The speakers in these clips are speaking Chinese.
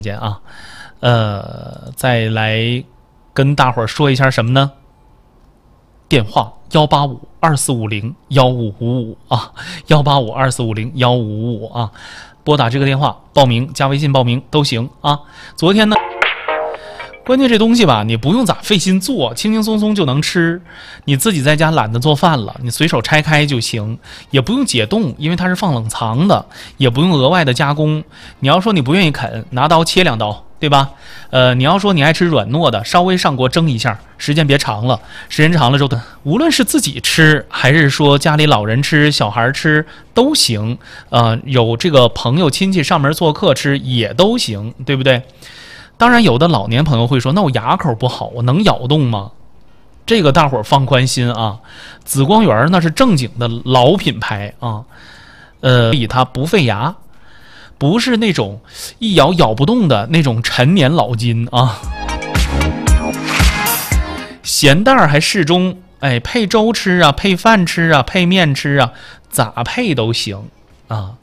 间啊，再来跟大伙儿说一下什么呢？电话18524501555啊，18524501555啊，拨打这个电话报名，加微信报名都行啊。昨天呢，关键这东西吧，你不用咋费心做，轻轻松松就能吃。你自己在家懒得做饭了，你随手拆开就行，也不用解冻，因为它是放冷藏的，也不用额外的加工。你要说你不愿意啃，拿刀切2刀，对吧？你要说你爱吃软糯的，稍微上锅蒸一下，时间别长了，时间长了之后，无论是自己吃，还是说家里老人吃、小孩吃都行。有这个朋友亲戚上门做客吃也都行，对不对？当然，有的老年朋友会说：“那我牙口不好，我能咬动吗？”这个大伙儿放宽心啊，紫光园那是正经的老品牌啊，所以它不费牙，不是那种一咬咬不动的那种陈年老筋啊。咸淡还适中，哎，配粥吃啊，配饭吃啊，配面吃啊，咋配都行啊。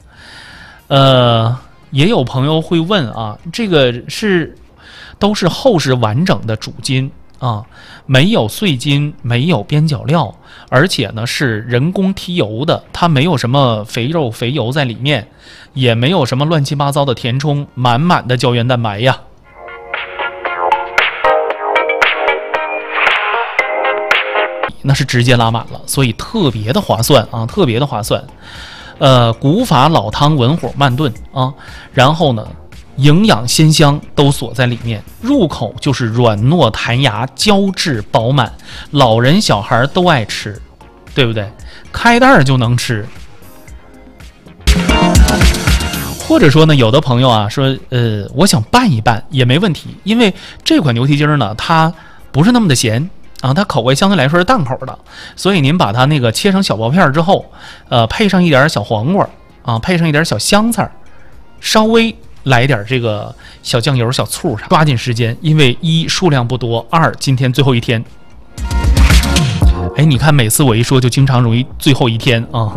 也有朋友会问啊，这个都是厚实完整的主筋啊，没有碎筋，没有边角料，而且呢是人工提油的，它没有什么肥肉肥油在里面，也没有什么乱七八糟的填充，满满的胶原蛋白呀。那是直接拉满了，所以特别的划算啊，特别的划算。古法老汤文火慢炖啊，然后呢，营养鲜香都锁在里面，入口就是软糯弹牙，胶质饱满，老人小孩都爱吃，对不对？开袋就能吃。或者说呢，有的朋友啊说，我想拌一拌也没问题，因为这款牛蹄筋呢，它不是那么的咸啊，它口味相对来说是淡口的，所以您把它那个切成小薄片之后，配上一点小黄瓜啊，配上一点小香菜，稍微来点这个小酱油、小醋啥，抓紧时间，因为1数量不多，2今天最后一天。哎，你看每次我一说就经常容易最后一天啊。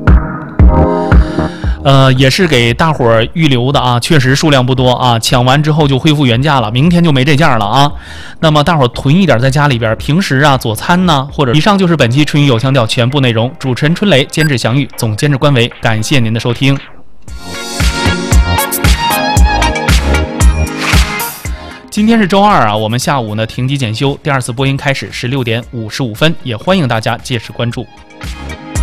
也是给大伙儿预留的啊，确实数量不多啊，抢完之后就恢复原价了，明天就没这价了啊。那么大伙儿囤一点在家里边，平时啊佐餐呢，或者以上就是本期春雨有腔调全部内容。主持人春雷，监制祥玉，总监制关维，感谢您的收听。今天是周二啊，我们下午呢停机检修，第2次播音开始16点55分，也欢迎大家届时关注。